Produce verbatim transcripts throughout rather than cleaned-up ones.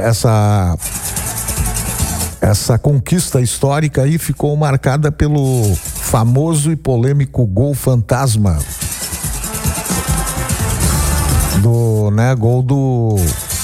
essa essa conquista histórica aí ficou marcada pelo famoso e polêmico gol fantasma do, né, gol do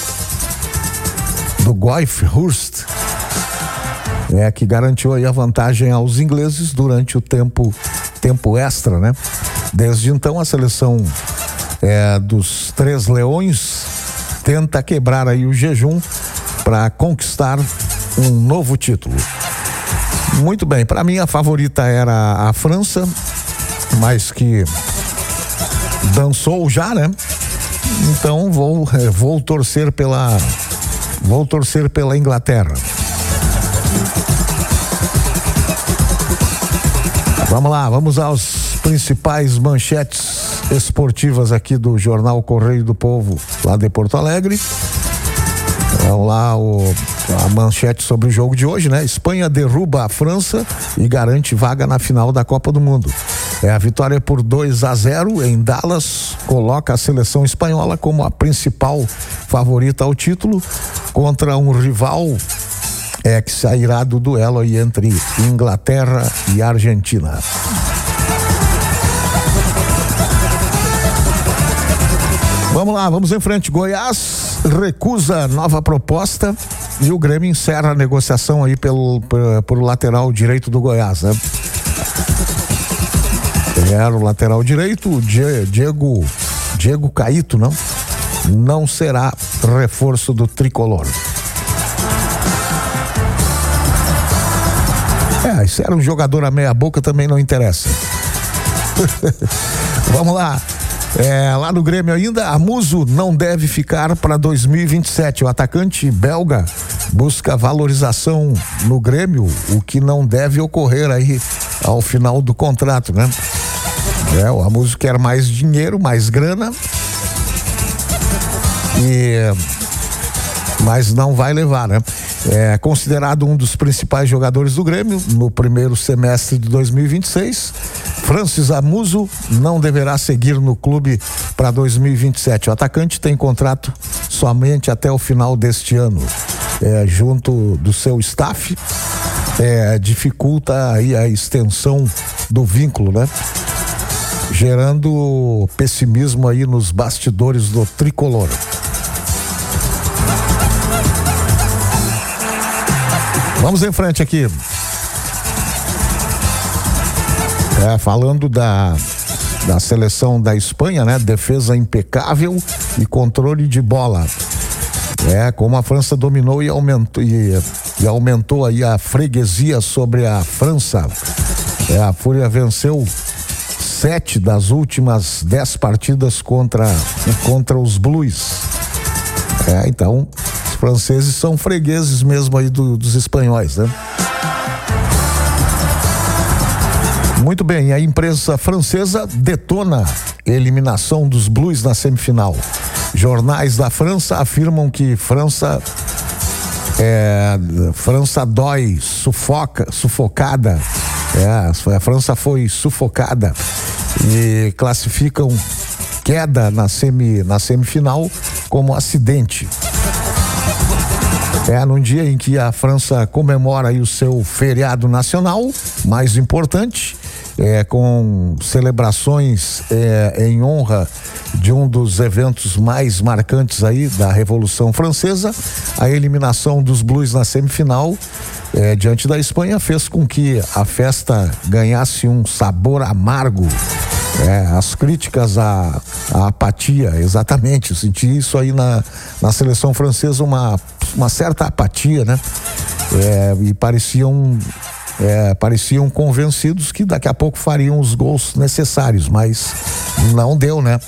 do Guifhurst, é, que garantiu aí a vantagem aos ingleses durante o tempo tempo extra, né? Desde então a seleção é, dos Três Leões tenta quebrar aí o jejum para conquistar um novo título. Muito bem, para mim a favorita era a França, mas que dançou já, né? Então vou vou torcer pela vou torcer pela Inglaterra. Vamos lá, vamos aos principais manchetes esportivas aqui do Jornal Correio do Povo, lá de Porto Alegre. Vamos lá, o, a manchete sobre o jogo de hoje, né? Espanha derruba a França e garante vaga na final da Copa do Mundo. É, a vitória por dois a zero em Dallas coloca a seleção espanhola como a principal favorita ao título contra um rival é, que sairá do duelo aí entre Inglaterra e Argentina. Vamos lá, vamos em frente. Goiás recusa nova proposta e o Grêmio encerra a negociação aí pelo, pelo, pelo lateral direito do Goiás, né? Era o lateral direito, o Diego, Diego Caíto, não? Não será reforço do tricolor. É, se era um jogador a meia boca também não interessa. Vamos lá. É, lá no Grêmio ainda, a Muso não deve ficar para dois mil e vinte e sete. O atacante belga busca valorização no Grêmio, o que não deve ocorrer aí ao final do contrato, né? É, o Amuso quer mais dinheiro, mais grana, e mas não vai levar, né? É considerado um dos principais jogadores do Grêmio no primeiro semestre de dois mil e vinte e seis. Francis Amuso não deverá seguir no clube para dois mil e vinte e sete. O atacante tem contrato somente até o final deste ano. É, junto do seu staff, é, dificulta aí a extensão do vínculo, né? Gerando pessimismo aí nos bastidores do tricolor. Vamos em frente aqui. É, falando da, da seleção da Espanha, né? Defesa impecável e controle de bola. É, como a França dominou e aumentou, e, e aumentou aí a freguesia sobre a França. É, a Fúria venceu sete das últimas dez partidas contra, contra os Blues. É, então, os franceses são fregueses mesmo aí do, dos espanhóis, né? Muito bem, a imprensa francesa detona a eliminação dos Blues na semifinal. Jornais da França afirmam que França é, França dói, sufoca, sufocada. É, a França foi sufocada e classificam queda na, semi, na semifinal como acidente. É num dia em que a França comemora aí o seu feriado nacional mais importante, é, com celebrações é, em honra de um dos eventos mais marcantes aí da Revolução Francesa. A eliminação dos Blues na semifinal é, diante da Espanha fez com que a festa ganhasse um sabor amargo. É, as críticas à, à apatia, exatamente, eu senti isso aí na, na seleção francesa, uma, uma certa apatia, né? É, e pareciam É, pareciam convencidos que daqui a pouco fariam os gols necessários, mas não deu, né?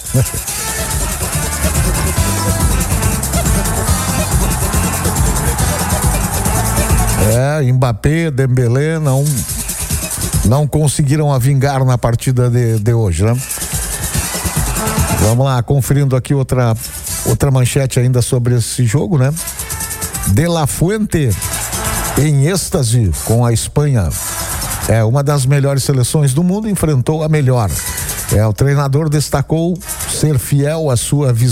É, Mbappé, Dembélé não não conseguiram a vingar na partida de, de hoje, né? Vamos lá, conferindo aqui outra outra manchete ainda sobre esse jogo, né? De La Fuente em êxtase com a Espanha. É uma das melhores seleções do mundo, enfrentou a melhor. É, o treinador destacou ser fiel à sua visão